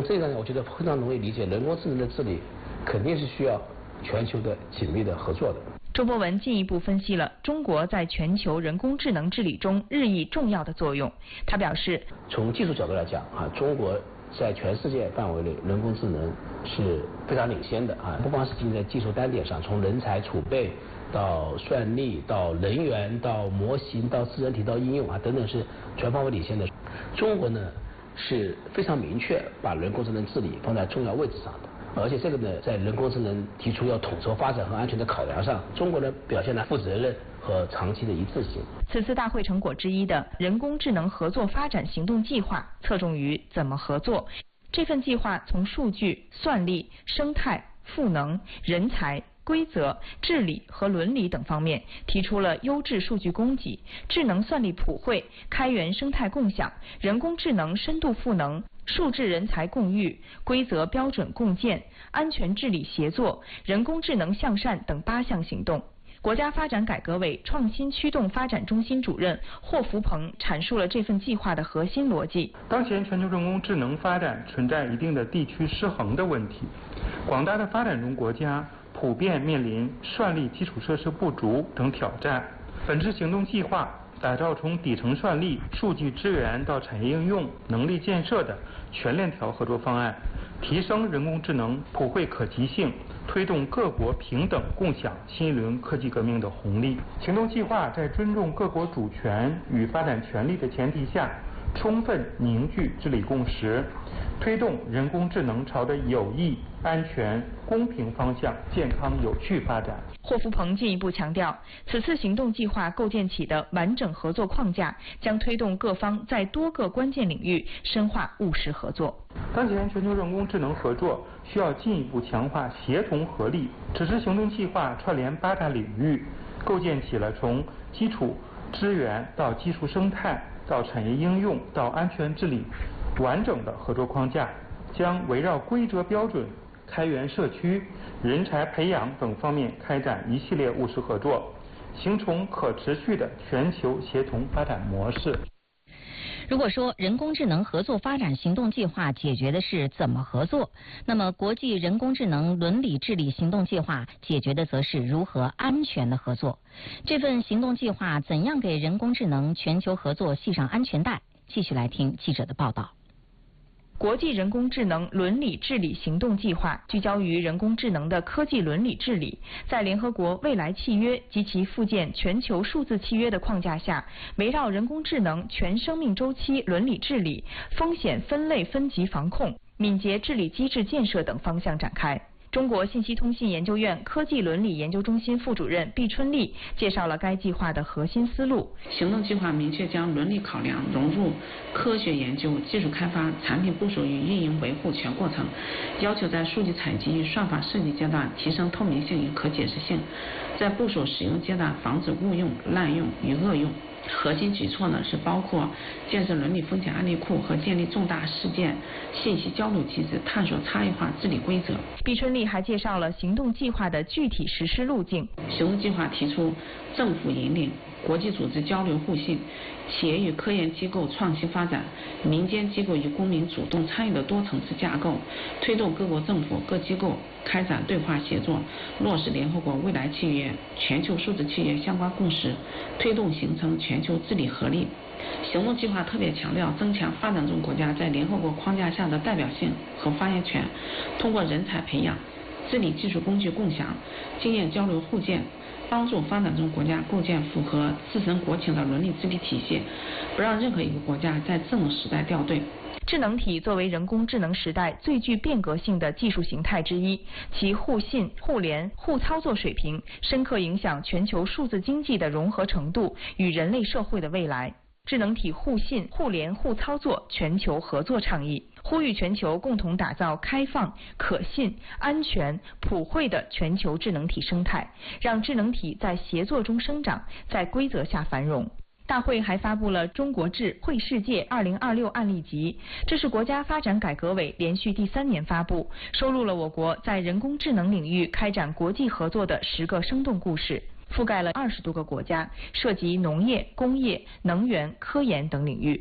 从这个呢，我觉得非常容易理解，人工智能的治理肯定是需要全球的紧密的合作的。 周博文进一步分析了中国在全球人工智能治理中日益重要的作用。他表示， 从技术角度来讲中国在全世界范围内人工智能是非常领先的不光是仅仅在技术单点上，从人才储备到算力到人员到模型到智能体到应用等等是全方位领先的。中国呢是非常明确把人工智能治理放在重要位置上的。而且这个呢，在人工智能提出要统筹发展和安全的考量上，中国呢表现了负责任和长期的一致性。 此次大会成果之一的人工智能合作发展行动计划，侧重于怎么合作。这份计划从数据、算力、生态、赋能、人才、规则、治理和伦理等方面，提出了优质数据供给、智能算力普惠、开源生态共享、人工智能深度赋能、数智人才共育、规则标准共建、安全治理协作、人工智能向善等8项行动。国家发展改革委创新驱动发展中心主任霍福鹏阐述了这份计划的核心逻辑。 当前全球人工智能发展存在一定的地区失衡的问题，广大的发展中国家普遍面临算力基础设施不足等挑战。本次行动计划打造从底层算力、数据资源到产业应用、能力建设的全链条合作方案，提升人工智能普惠可及性，推动各国平等共享新一轮科技革命的红利。行动计划在尊重各国主权与发展权利的前提下，充分凝聚治理共识，推动人工智能朝着有益、安全、公平方向健康有序发展。 霍福鹏进一步强调，此次行动计划构建起的完整合作框架，将推动各方在多个关键领域深化务实合作。 当前全球人工智能合作需要进一步强化协同合力。此次行动计划串联8大领域，构建起了从基础资源到技术生态到产业应用到安全治理完整的合作框架，将围绕规则标准、开源社区、人才培养等方面开展一系列务实合作，形成可持续的全球协同发展模式。 如果说人工智能合作发展行动计划解决的是怎么合作，那么国际人工智能伦理治理行动计划解决的则是如何安全的合作。这份行动计划怎样给人工智能全球合作系上安全带？继续来听记者的报道。 国际人工智能伦理治理行动计划聚焦于人工智能的科技伦理治理，在联合国未来契约及其附件全球数字契约的框架下，围绕人工智能全生命周期伦理治理、风险分类分级防控、敏捷治理机制建设等方向展开。中国信息通信研究院科技伦理研究中心副主任毕春丽介绍了该计划的核心思路。 行动计划明确将伦理考量融入科学研究、技术开发、产品部署与运营维护全过程，要求在数据采集与算法设计阶段提升透明性与可解释性，在部署使用阶段防止误用、滥用与恶用。核心举措呢是包括建设伦理风险案例库和建立重大事件信息交流机制，探索差异化治理规则。 毕春丽还介绍了行动计划的具体实施路径。 行动计划提出政府引领、国际组织交流互信、企业与科研机构创新发展、民间机构与公民主动参与的多层次架构，推动各国政府各机构开展对话协作，落实联合国未来契约、全球数字契约相关共识，推动形成全球治理合力。行动计划特别强调增强发展中国家在联合国框架下的代表性和发言权，通过人才培养、治理技术工具共享、经验交流互鉴，帮助发展中国家构建符合自身国情的伦理治理体系，不让任何一个国家在这种时代掉队。 智能体作为人工智能时代最具变革性的技术形态之一，其互信、互联、互操作水平深刻影响全球数字经济的融合程度与人类社会的未来。智能体互信、互联、互操作全球合作倡议，呼吁全球共同打造开放、可信、安全、普惠的全球智能体生态，让智能体在协作中生长，在规则下繁荣。大会还发布了《中国智慧世界2026案例集》，这是国家发展改革委连续第3年发布，收录了我国在人工智能领域开展国际合作的10个生动故事，覆盖了20多个国家，涉及农业、工业、能源、科研等领域。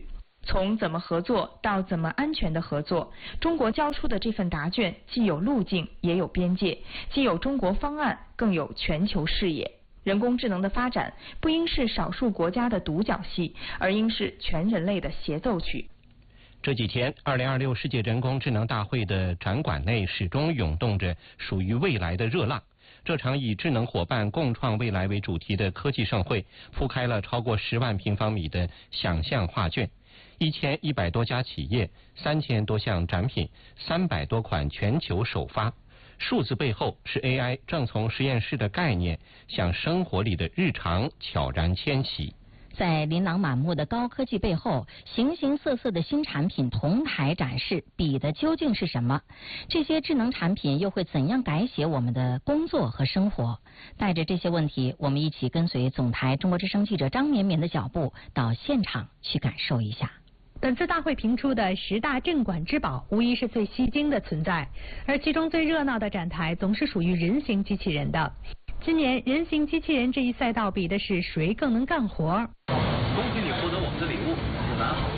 从怎么合作到怎么安全的合作，中国交出的这份答卷既有路径也有边界，既有中国方案，更有全球视野。人工智能的发展不应是少数国家的独角戏，而应是全人类的协奏曲。 这几天，2026世界人工智能大会的展馆内始终涌动着属于未来的热浪。这场以智能伙伴共创未来为主题的科技盛会，铺开了超过10万平方米的想象画卷。1100多家企业，3000多项展品，300多款全球首发。数字背后是 AI 正从实验室的概念向生活里的日常悄然迁徙。 在琳琅满目的高科技背后，形形色色的新产品同台展示，比的究竟是什么？这些智能产品又会怎样改写我们的工作和生活？带着这些问题，我们一起跟随总台中国之声记者张绵绵的脚步，到现场去感受一下。 本次大会评出的10大镇馆之宝，无疑是最吸睛的存在，而其中最热闹的展台总是属于人形机器人的。今年人形机器人这一赛道比的是谁更能干活。 恭喜你获得我们的礼物，你拿好。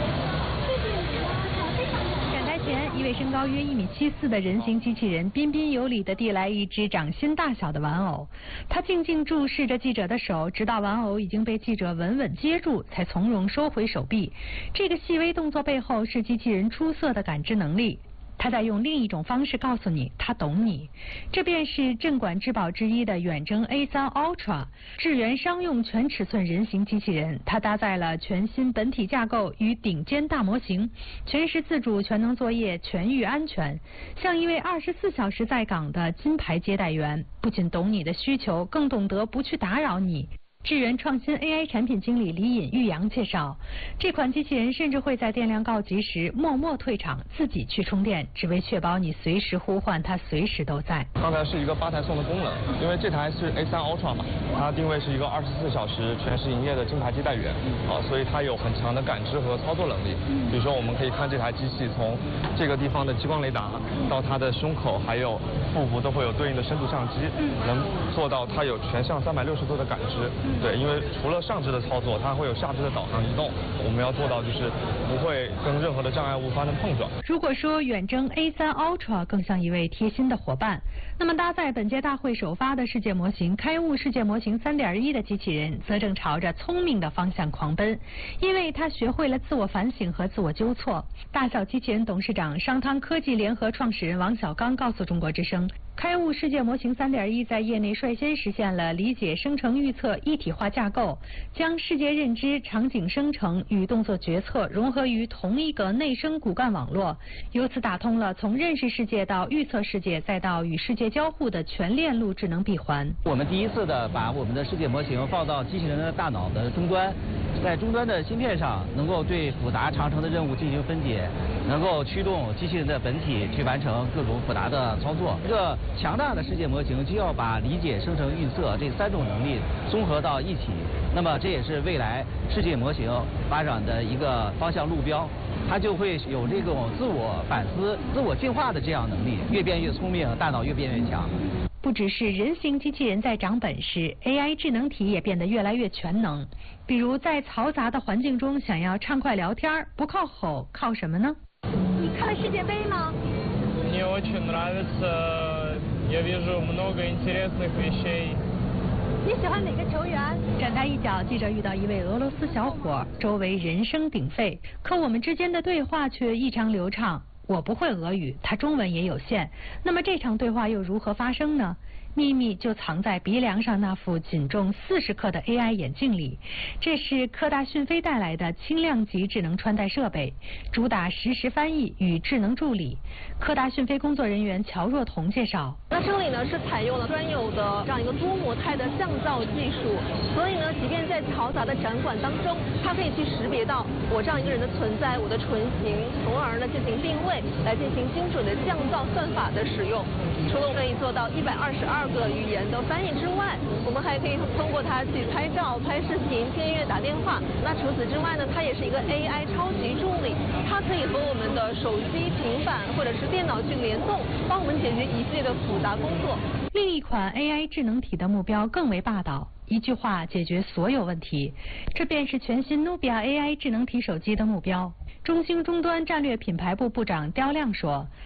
展台前，一位身高约1.74米的人形机器人彬彬有礼地递来一只掌心大小的玩偶，他静静注视着记者的手，直到玩偶已经被记者稳稳接住，才从容收回手臂。这个细微动作背后是机器人出色的感知能力。他在用另一种方式告诉你，他懂你。这便是镇馆之宝之一的远征 A3 Ultra 智源商用全尺寸人形机器人。它搭载了全新本体架构与顶尖大模型，全时自主、全能作业、全域安全，像一位24小时在岗的金牌接待员，不仅懂你的需求，更懂得不去打扰你。智源创新 AI 产品经理李尹玉阳介绍，这款机器人甚至会在电量告急时默默退场，自己去充电，只为确保你随时呼唤它，随时都在。 刚才是一个8台送的功能，因为这台是 A3 Ultra 嘛，它定位是一个24小时全时营业的金牌接待员所以它有很强的感知和操作能力。比如说我们可以看这台机器从这个地方的激光雷达到它的胸口还有腹部都会有对应的深度相机，能做到它有全向360度的感知。对，因为除了上肢的操作，它会有下肢的导航移动，我们要做到就是不会跟任何的障碍物发生碰撞。 如果说远征 A3 Ultra 更像一位贴心的伙伴，那么搭载本届大会首发的世界模型开悟世界模型 3.1 的机器人，则正朝着聪明的方向狂奔，因为它学会了自我反省和自我纠错。大小机器人董事长商汤科技联合创始人王小刚告诉中国之声，开悟世界模型 3.1 在业内率先实现了理解、生成、预测一体化架构，将世界认知、场景生成与动作决策融合于同一个内生骨干网络，由此打通了从认识世界到预测世界再到与世界交互的全链路智能闭环。 我们第一次的把我们的世界模型放到机器人的大脑的终端，在终端的芯片上能够对复杂长程的任务进行分解，能够驱动机器人的本体去完成各种复杂的操作。一个强大的世界模型就要把理解、生成、预测这3种能力综合到一起，那么这也是未来世界模型发展的一个方向路标，它就会有这种自我反思、自我进化的这样能力，越变越聪明，大脑越变越强。 不只是人形机器人在长本事 ，AI 智能体也变得越来越全能。比如在嘈杂的环境中想要畅快聊天，不靠吼，靠什么呢？ 你看了世界杯吗 ？Мне очень нравится, я вижу много интересных вещей. 你喜欢哪个球员？ 展台一角，记者遇到一位俄罗斯小伙，周围人声鼎沸，可我们之间的对话却异常流畅。我不会俄语，他中文也有限，那么这场对话又如何发生呢？秘密就藏在鼻梁上那副仅重40克的 AI 眼镜里，这是科大讯飞带来的轻量级智能穿戴设备，主打实时翻译与智能助理。科大讯飞工作人员乔若彤介绍， 那这里呢是采用了专有的这样一个多模态的降噪技术，所以呢，即便在嘈杂的展馆当中，它可以去识别到我这样一个人的存在，我的唇形，从而呢进行定位，来进行精准的降噪算法的使用。除了可以做到122 个语言的翻译之外，我们还可以通过它去拍照、拍视频、听音乐、打电话。那除此之外呢，它也是一个 AI 超级助理，它可以和我们的手机、平板或者是电脑去联动，帮我们解决一系列的复杂工作。 另一款 AI 智能体的目标更为霸道，一句话解决所有问题，这便是全新 Nubia AI 智能体手机的目标。中兴终端战略品牌部部长刁亮说，